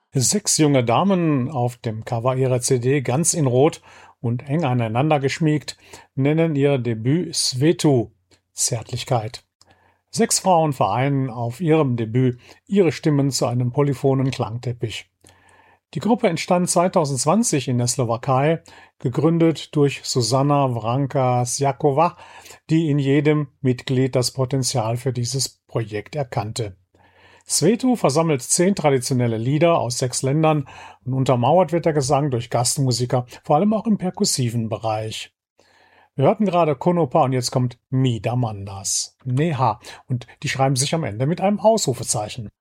Sechs junge Damen auf dem Cover ihrer CD ganz in Rot und eng aneinander geschmiegt, nennen ihr Debüt Svetu, Zärtlichkeit. Sechs Frauen vereinen auf ihrem Debüt ihre Stimmen zu einem polyphonen Klangteppich. Die Gruppe entstand 2020 in der Slowakei, gegründet durch Susanna Vranka-Sjakova, die in jedem Mitglied das Potenzial für dieses Projekt erkannte. Svetu versammelt 10 traditionelle Lieder aus 6 Ländern und untermauert wird der Gesang durch Gastmusiker, vor allem auch im perkussiven Bereich. Wir hörten gerade Konopa und jetzt kommt Mida Mandas. Neha. Und die schreiben sich am Ende mit einem Ausrufezeichen.